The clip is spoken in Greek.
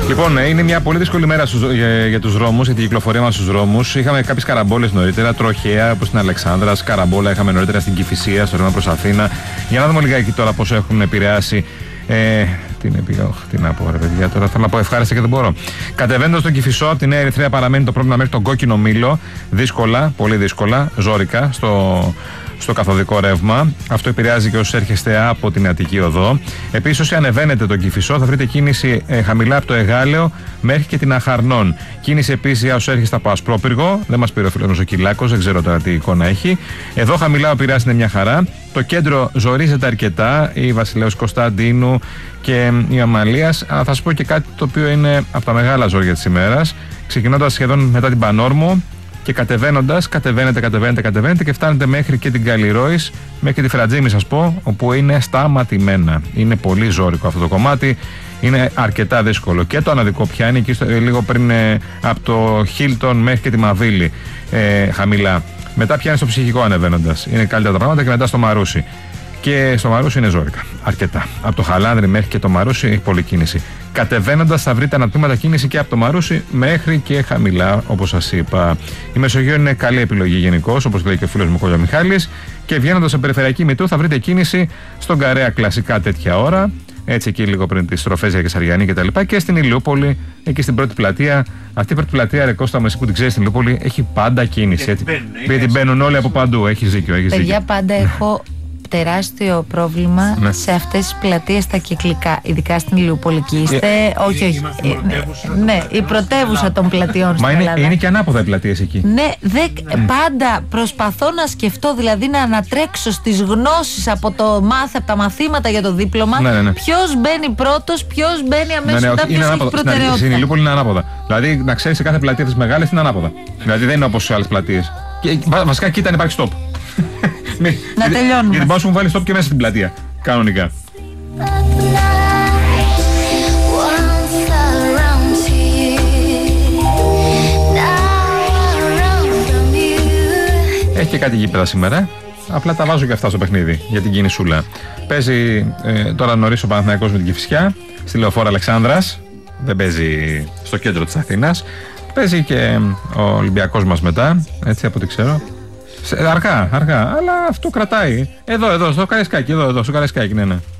Λοιπόν, είναι μια πολύ δύσκολη μέρα για τους δρόμους, για την κυκλοφορία μας στους δρόμους. Είχαμε κάποιες καραμπόλες νωρίτερα, τροχαία όπως στην Αλεξάνδρα, καραμπόλα είχαμε νωρίτερα στην Κηφισία, στο ρεύμα προς Αθήνα. Για να δούμε λιγάκι τώρα πώς έχουν επηρεάσει. Τι να πω, ρε παιδιά, τώρα θέλω να πω ευχάριστα και δεν μπορώ. Κατεβαίνοντας στον Κηφισό, από τη Νέα Ερυθρέα παραμένει το πρόβλημα μέχρι τον Κόκκινο Μήλο. Δύσκολα, πολύ δύσκολα, ζόρικα στο καθοδικό ρεύμα. Αυτό επηρεάζει και όσους έρχεστε από την Αττική Οδό. Επίσης, όσοι ανεβαίνετε τον Κηφισό, θα βρείτε κίνηση χαμηλά από το Εγάλεο μέχρι και την Αχαρνών. Κίνηση επίσης για όσους έρχεστε από Ασπρόπυργο. Δεν μας πήρε ο φίλος ο Κυλάκος, δεν ξέρω τώρα τι εικόνα έχει. Εδώ χαμηλά ο Πειραιάς είναι μια χαρά. Το κέντρο ζορίζεται αρκετά, η Βασιλέως Κωνσταντίνου και η Αμαλίας. Αλλά θα σας πω και κάτι το οποίο είναι από τα μεγάλα ζόρια της ημέρας. Ξεκινώντας σχεδόν μετά την Πανόρμου και κατεβαίνοντας, κατεβαίνετε και φτάνετε μέχρι και την Καλλιρόης, μέχρι τη Φρατζήμη σας πω, όπου είναι σταματημένα. Είναι πολύ ζώρικο αυτό το κομμάτι, είναι αρκετά δύσκολο. Και το αναδικό πια είναι εκεί λίγο πριν από το Χίλτον μέχρι και τη Μαβίλη χαμηλά. Μετά πιάνει στο ψυχικό ανεβαίνοντας. Είναι καλύτερα τα πράγματα και μετά στο Μαρούσι. Και στο Μαρούσι είναι ζόρικα. Αρκετά. Από το Χαλάνδρι μέχρι και το Μαρούσι έχει πολλή κίνηση. Κατεβαίνοντας θα βρείτε ανατμήματα κίνηση και από το Μαρούσι μέχρι και χαμηλά, όπως σας είπα. Η Μεσογείο είναι καλή επιλογή γενικώς, όπως λέει και ο φίλος μου Κόλια Μιχάλης. Και βγαίνοντας σε περιφερειακή Μητού θα βρείτε κίνηση στον Καρέα κλασικά τέτοια ώρα. Έτσι εκεί λίγο πριν τις στροφές για Κεσαριανή κτλ. Και στην Ηλιούπολη, εκεί στην πρώτη πλατεία. Αυτή η πρώτη πλατεία, ρε Κώστα, εσύ που την ξέρεις στην Ηλιούπολη, έχει πάντα κίνηση. Γιατί μπαίνουν όλοι από παντού. Έχεις δίκιο. Παιδιά, πάντα έχω τεράστιο πρόβλημα σε αυτές τις πλατείες τα κυκλικά, ειδικά στην Ηλιουπολική. Είστε, όχι. Ναι, η πρωτεύουσα των πλατειών στην Ελλάδα. Είναι και ανάποδα οι πλατείες εκεί. Ναι, πάντα προσπαθώ να σκεφτώ, δηλαδή να ανατρέξω στις γνώσεις από τα μαθήματα για το δίπλωμα. Ποιος μπαίνει πρώτος, ποιος μπαίνει αμέσως μετά, ποιος έχει προτεραιότητα. Στην Ηλιούπολη είναι ανάποδα. Δηλαδή, να ξέρεις, σε κάθε πλατεία της μεγάλης είναι ανάποδα. Δηλαδή, δεν είναι όπως σε άλλες πλατείες. Βασικά, κοίτα αν υπάρχει stop. Να τελειώνουμε. Γιατί πάω σου μου βάλει stop και μέσα στην πλατεία. Κανονικά. Έχει και κάτι γήπεδα σήμερα. Απλά τα βάζω και αυτά στο παιχνίδι για την κινησούλα. Παίζει τώρα νωρίς ο Παναθηναϊκός με την Κηφισιά στη Λεωφόρο Αλεξάνδρας. Δεν παίζει στο κέντρο της Αθήνας. Παίζει και ο Ολυμπιακός μας μετά, έτσι από ό,τι ξέρω. Αργά, αλλά αυτό κρατάει. Εδώ, στο Καραϊσκάκι, ναι.